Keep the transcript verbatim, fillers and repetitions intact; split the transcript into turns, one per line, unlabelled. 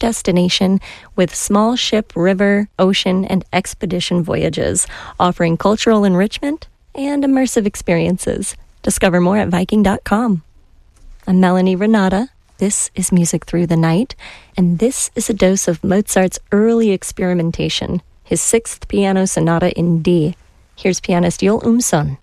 destination with small ship, river, ocean, and expedition voyages, offering cultural enrichment and immersive experiences. Discover more at Viking dot com. I'm Melanie Renata. This is Music Through the Night, and this is a dose of Mozart's early experimentation, his sixth piano sonata in D. Here's pianist Joel Umsson.